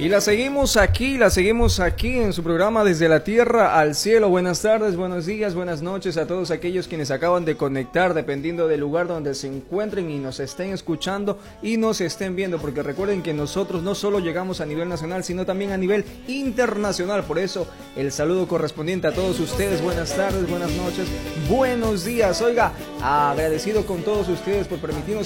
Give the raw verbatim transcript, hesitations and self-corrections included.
Y la seguimos aquí, la seguimos aquí en su programa Desde la Tierra al Cielo. Buenas tardes, buenos días, buenas noches a todos aquellos quienes acaban de conectar, dependiendo del lugar donde se encuentren y nos estén escuchando y nos estén viendo, porque recuerden que nosotros no solo llegamos a nivel nacional, sino también a nivel internacional. Por eso el saludo correspondiente a todos ustedes. Buenas tardes, buenas noches, buenos días. Oiga, agradecido con todos ustedes por permitirnos